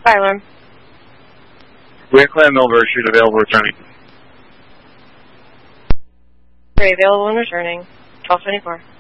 Fire alarm. We have Clan Milver, shoot available returning. 3 available and returning. 1224.